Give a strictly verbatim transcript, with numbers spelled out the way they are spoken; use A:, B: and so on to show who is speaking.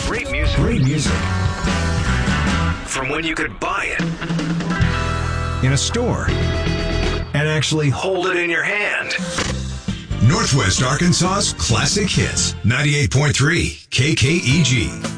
A: Great music.
B: Great music.
A: From when you could buy it
B: in a store and actually
A: hold it in your hand.
C: Northwest Arkansas's classic hits. ninety-eight point three K K E G.